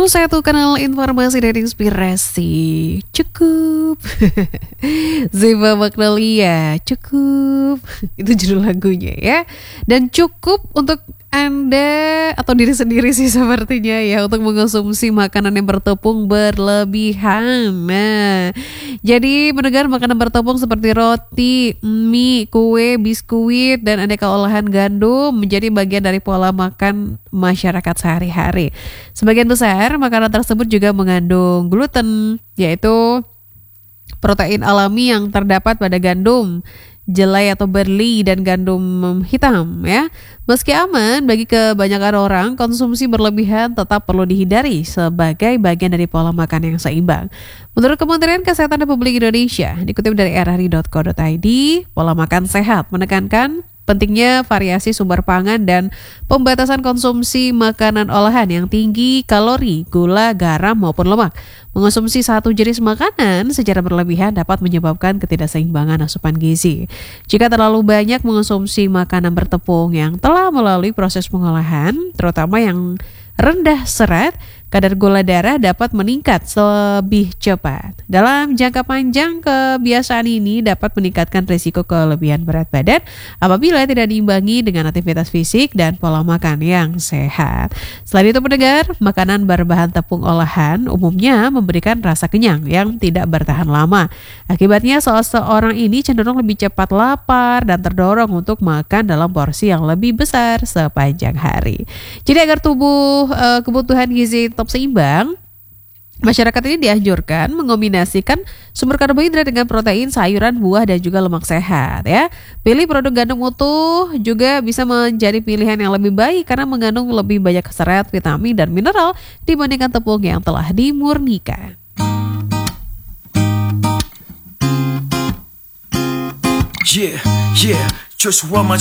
101 kanal informasi dan inspirasi. Cukup. Ziva Magnolia, cukup. Itu judul lagunya ya. Dan cukup untuk Anda atau diri sendiri sih sepertinya ya, untuk mengonsumsi makanan yang bertepung berlebihan. Nah, jadi mendengar makanan bertepung seperti roti, mie, kue, biskuit, dan aneka olahan gandum menjadi bagian dari pola makan masyarakat sehari-hari. Sebagian besar makanan tersebut juga mengandung gluten, yaitu protein alami yang terdapat pada gandum, jelai atau barley, dan gandum hitam ya. Meski aman bagi kebanyakan orang, konsumsi berlebihan tetap perlu dihindari sebagai bagian dari pola makan yang seimbang. Menurut Kementerian Kesehatan Republik Indonesia, dikutip dari rri.co.id, pola makan sehat menekankan pentingnya variasi sumber pangan dan pembatasan konsumsi makanan olahan yang tinggi kalori, gula, garam maupun lemak. Mengonsumsi satu jenis makanan secara berlebihan dapat menyebabkan ketidakseimbangan asupan gizi. Jika terlalu banyak mengonsumsi makanan bertepung yang telah melalui proses pengolahan, terutama yang rendah serat, kadar gula darah dapat meningkat lebih cepat. Dalam jangka panjang, kebiasaan ini dapat meningkatkan risiko kelebihan berat badan apabila tidak diimbangi dengan aktivitas fisik dan pola makan yang sehat. Selain itu pendengar, makanan berbahan tepung olahan umumnya memberikan rasa kenyang yang tidak bertahan lama. Akibatnya seorang ini cenderung lebih cepat lapar dan terdorong untuk makan dalam porsi yang lebih besar sepanjang hari. Jadi agar tubuh kebutuhan gizi tetap seimbang, masyarakat ini dianjurkan mengombinasikan sumber karbohidrat dengan protein, sayuran, buah, dan juga lemak sehat ya. Pilih produk gandum utuh juga bisa menjadi pilihan yang lebih baik karena mengandung lebih banyak serat, vitamin, dan mineral dibandingkan tepung yang telah dimurnikan. Yeah, just one more